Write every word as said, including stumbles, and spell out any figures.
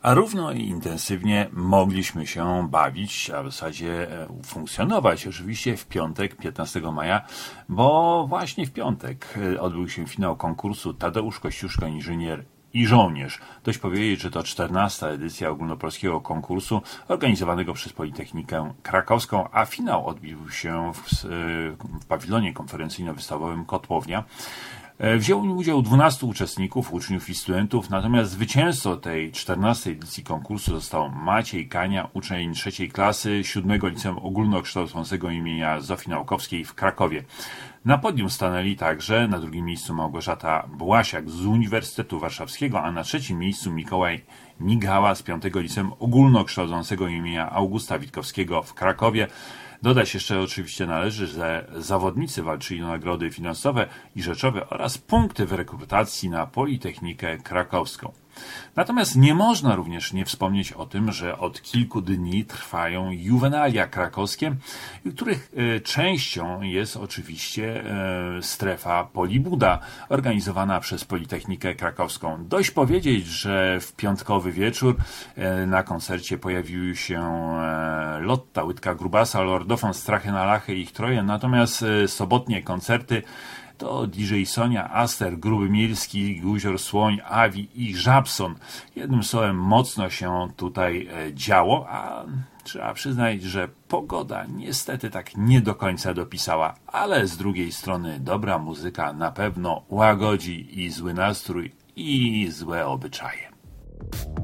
A równo i intensywnie mogliśmy się bawić, a w zasadzie funkcjonować oczywiście w piątek, piętnastego maja, bo właśnie w piątek odbył się finał konkursu Tadeusz Kościuszko, inżynier i żołnierz. Dość powiedzieć, że to czternasta edycja ogólnopolskiego konkursu organizowanego przez Politechnikę Krakowską, a finał odbył się w, w pawilonie konferencyjno-wystawowym Kotłownia. Wzięło w nim udział dwunastu uczestników, uczniów i studentów, natomiast zwycięzcą tej czternastej edycji konkursu został Maciej Kania, uczeń trzeciej klasy siódmego Liceum Ogólnokształcącego imienia Zofii Naukowskiej w Krakowie. Na podium stanęli także na drugim miejscu Małgorzata Błasiak z Uniwersytetu Warszawskiego, a na trzecim miejscu Mikołaj Migała z piątego Liceum Ogólnokształcącego imienia Augusta Witkowskiego w Krakowie. Dodać jeszcze oczywiście należy, że zawodnicy walczyli o nagrody finansowe i rzeczowe oraz punkty w rekrutacji na Politechnikę Krakowską. Natomiast nie można również nie wspomnieć o tym, że od kilku dni trwają juwenalia krakowskie, których częścią jest oczywiście strefa Polibuda, organizowana przez Politechnikę Krakowską. Dość powiedzieć, że w piątkowy wieczór na koncercie pojawiły się Lotta, Łydka-Grubasa, Lordofon, Strachy na Lachy i ich troje, natomiast sobotnie koncerty to D J Sonia, Aster, Gruby Mielski, Guzior, Słoń, Awi i Żabson. Jednym słowem mocno się tutaj działo, a trzeba przyznać, że pogoda niestety tak nie do końca dopisała, ale z drugiej strony dobra muzyka na pewno łagodzi i zły nastrój, i złe obyczaje.